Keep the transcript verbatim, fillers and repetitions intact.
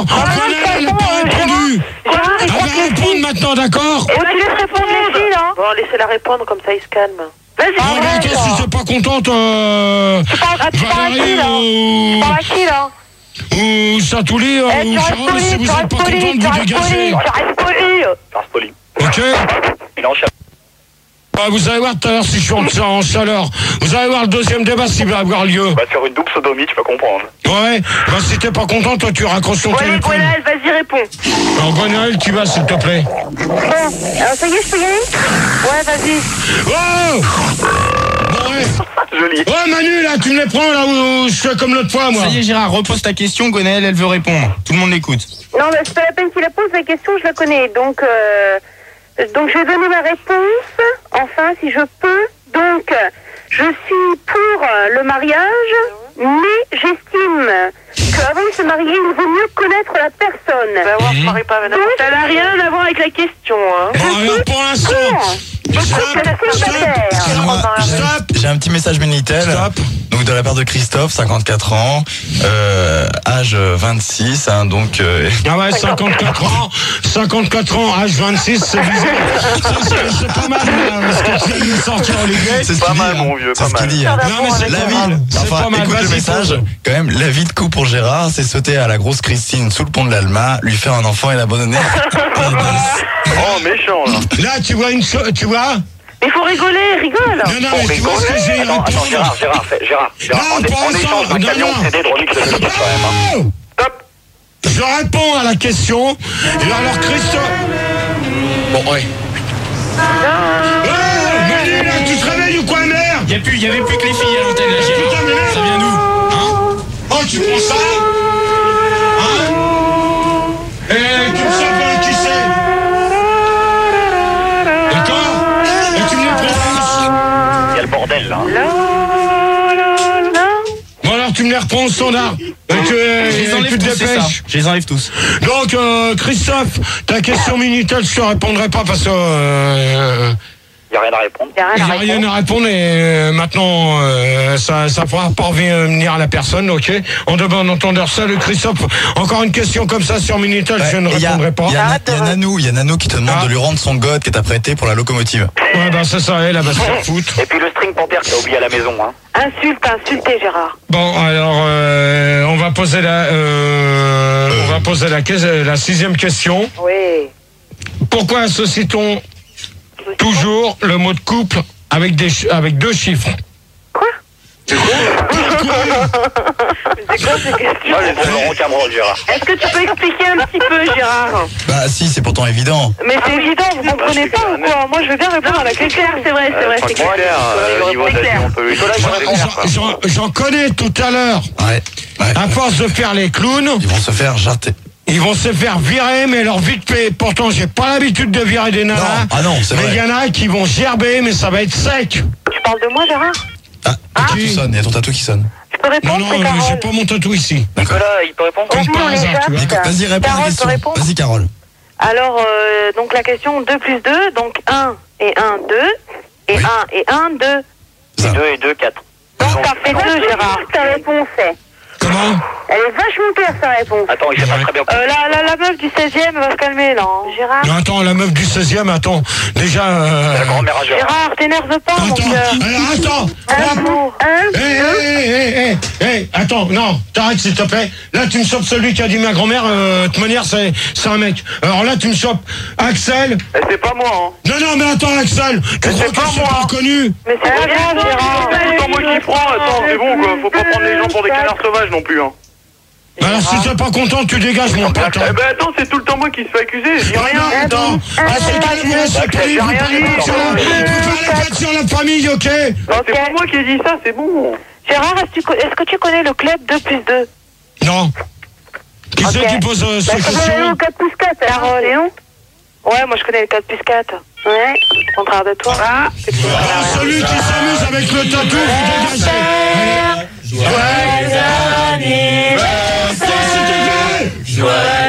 elle n'a pas répondu. Elle va répondre maintenant, d'accord? Et tu laisses répondre les filles, hein. Bon, laissez-la répondre, comme ça il se calme. Vas-y, ah, bah, attends, si t'es pas contente, euh... Tu parles à qui, là? Tu parles à qui, là? Ou Saint-Ouli, euh, ou Charles, si vous êtes pas contente, vous dégagez. Tu restes poli. Tu restes poli. Ok. Il est en chaleur. Bah, vous allez voir tout à l'heure si je suis en, en chaleur. Vous allez voir le deuxième débat s'il va avoir lieu. Bah, sur une double sodomie, tu vas comprendre. Ouais, bah si t'es pas content, toi tu raccroches ton téléphone. Gwenaël, vas-y, réponds. Alors Gwenaël, tu vas s'il te plaît. Bon, alors ça y est, je peux y aller? Ouais, vas-y. Oh bon, ouais. Joli. Ouais Manu, là, tu me les prends là où je fais comme l'autre fois, moi. Ça y est, Gérard, repose ta question, Gwenaël, elle veut répondre. Tout le monde l'écoute. Non, mais c'est pas la peine qu'il la pose, la question, je la connais. Donc, euh, donc je vais donner ma réponse, enfin, si je peux. Donc, je suis pour le mariage, mais j'estime qu'avant de se marier, il vaut mieux connaître la personne. Bah, ouais, je marie pas avec n'importe qui. Ça n'a rien à voir avec la question, hein. Bon, alors pour l'instant... J'ai un petit message Minitel. Stop. Donc de la part de Christophe, cinquante-quatre ans, euh, âge vingt-six, hein, donc... Euh... Ah ouais, cinquante-quatre ans, cinquante-quatre ans, âge vingt-six, c'est bizarre. C'est pas mal, hein, ce que tu viens de sortir, Olivier. C'est pas mal, mon vieux, pas mal. C'est ce qu'il dit. Hein. Non, mais c'est la pas vie, mal. enfin, pas mal. écoute le message, quand même, la vie de couple pour Gérard, c'est sauter à la grosse Christine sous le pont de l'Alma, lui faire un enfant et l'abandonner. Oh, méchant, là. Là, tu vois une chose, tu vois? Il faut rigoler, rigole. Non, non, mais tu vois ce que j'ai Attends, attends, Gérard, Gérard, fait, Gérard, Gérard, Non, on, pour est, on l'instant, échange d'un non, camion non. C D de remix de Mix, quand même. Hein. Stop. Je réponds à la question. Et alors, Christophe... Bon, ouais. Oh, Manu, là, tu te réveilles ou quoi, merde? Il n'y avait plus que les filles à l'antenne, là, Gérard. Putain, mais merde. Ça vient d'où? Hein? Oh, tu prends ça? Hein? Et tu me sais pas qui c'est? D'accord? Et tu me le prononces? Il y a le bordel, là. Bon, alors, tu me les reprends au standard. Et que, Je les et enlève tu te tous, c'est ça. dépêches. Je les enlève tous. Donc, euh, Christophe, ta question Minitel, je te répondrai pas parce que... Euh, Il n'y a rien à répondre. Il n'y a rien à répondre et euh, maintenant euh, ça ça fera pas revenir à la personne, ok? On demande entendeur. Salut Christophe, encore une question comme ça sur Minitel, je ne Il y a, répondrai pas. il y a, il y a Nanou, il y a Nanou qui te demande Ah. de lui rendre son god qui t'a prêté pour la locomotive. Ouais bah c'est ça, elle, elle va se faire foutre. Et puis le string panthère que t'as oublié à la maison, hein. Insulte, insultez Gérard. Bon alors euh, on va poser la euh, on va poser la, la sixième question. Oui. Pourquoi associe-t-on toujours le mot de couple avec des ch- avec deux chiffres? Quoi? C'est quoi ces questions? Moi, j'ai fait le rocamrole, Gérard. Est-ce que tu peux expliquer un petit peu, Gérard? Bah si, c'est pourtant évident. Mais c'est évident, vous comprenez pas ou quoi? Moi, je veux bien répondre à la question. C'est vrai, c'est vrai, c'est clair. C'est clair. J'en- j'en- J'en connais tout à l'heure. Ouais, ouais. À force de faire les clowns, Ils vont se faire jarter. ils vont se faire virer, mais leur vite fait. Pourtant, j'ai pas l'habitude de virer des nanas. Non, ah non, c'est mais vrai. il y en a qui vont gerber, mais ça va être sec. Tu parles de moi, Gérard? Ah, ton tatou qui sonne, il y a ton tatou qui sonne. Tu peux Non, répondre, non, c'est euh, j'ai Carole. pas mon tatou ici. D'accord. Nicolas, il peut répondre? Comme par Bonjour, les hasard, tu vois. gars. Vas-y, réponds à la Carole, question. peut répondre Vas-y, Carole. Alors, euh, donc la question deux plus deux, donc un et un, deux, et Oui. un et un, deux. Ça. deux et deux, quatre. Donc ça fait deux, Gérard. Ta réponse est. Comment? Elle est vachement claire, sa réponse. Attends, il fait pas très bien. Euh, la, la, la meuf du seizième va se calmer, là. hein. Gérard Non, attends, la meuf du seizième, attends. Déjà. Euh... La grand-mère à Gérard. Gérard, t'énerve pas, mon Attends, cœur. alors, attends. Un mot. Un, Hé, hé, hé, hé, hé, attends, non, t'arrêtes s'il te plaît. Là, tu me chopes celui qui a dit ma grand-mère, euh, de toute manière, c'est, c'est un mec. Alors là, tu me chopes Axel. Eh, c'est pas moi, hein. Non, non, mais attends, Axel, tu crois que pas je suis moi. pas connu? Mais c'est pas grave, Gérard. C'est tout le temps moi qui prends, attends, c'est bon, quoi. Faut pas prendre les gens pour des canards sauvages non plus, hein. Alors, si t'es pas content, tu dégages, mon pote. Eh ben, attends, c'est tout le temps moi qui se fait accuser, je dis Non, rien. non, attends. Ah, c'est que vous laissez pris, vous parlez pas sur la, vous parlez pas sur la famille, ok? Non, c'est pas moi qui ai dit ça, c'est bon. Gérard, est-ce que tu co- est-ce que tu connais le club deux plus deux? Non. Qui c'est qui pose euh, cette question? quatre plus quatre, Carole. Léon? Ouais, moi je connais le quatre plus quatre. Ouais, au contraire de toi. Ah, Alors, celui qui s'amuse avec le tatou, vous dégagez. Allez. Ouais. Joyeux anniversaire.